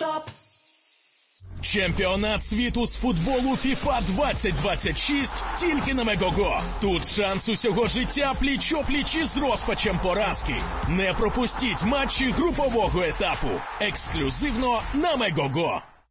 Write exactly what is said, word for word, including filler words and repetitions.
стоп. Чемпіонат світу з футболу фіфа двадцять двадцять шість тільки на Мегого. Тут шанс усього життя пліч-о-пліч із розпачем поразки. Не пропустіть матчі групового етапу. Ексклюзивно на Мегого.